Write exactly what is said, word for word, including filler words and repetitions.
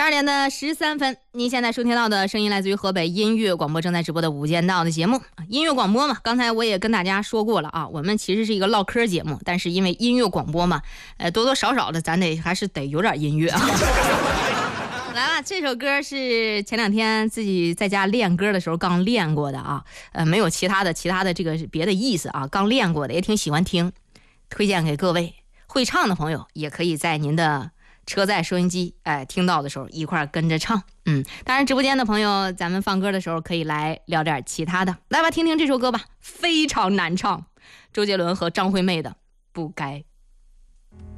二点的十三分，您现在收听到的声音来自于河北音乐广播正在直播的无间道的节目。音乐广播嘛，刚才我也跟大家说过了啊，我们其实是一个唠嗑节目，但是因为音乐广播嘛，呃，多多少少的咱得还是得有点音乐啊。来了，这首歌是前两天自己在家练歌的时候刚练过的啊，呃，没有其他的其他的这个别的意思啊，刚练过的，也挺喜欢听，推荐给各位会唱的朋友，也可以在您的车载收音机哎听到的时候一块跟着唱。嗯，当然直播间的朋友，咱们放歌的时候可以来聊点其他的，来吧，听听这首歌吧，非常难唱，周杰伦和张惠妹的《不该